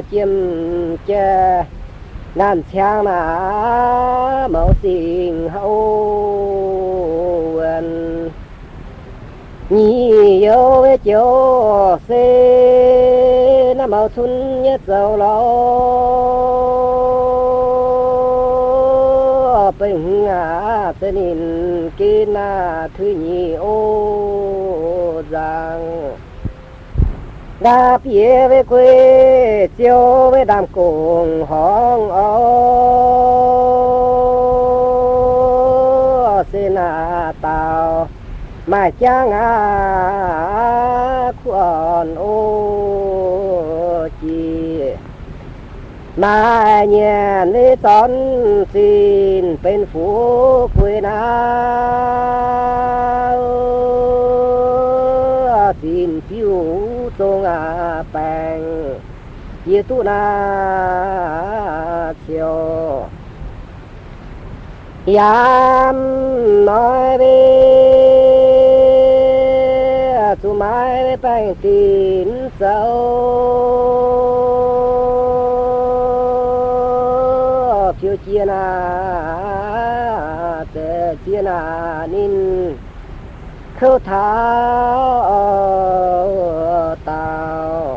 chiêm chè nan chang na mẫu tình hậu nhị yêu với chiều xê na mẫu xuân nhất giàu lo bình à tên in kia na thứ nhị ô rằng đa phía với quê chiều với đàm cùng hong ô xin à tàu mà chăng à còn ô chi mà nhà đi tón xin bên phú quê nào xin phiêu tung à bèn chia tu na chiều yam nói về tu mai về bèn tin sâu phiêu chia na te chia na nín khâu tháo tao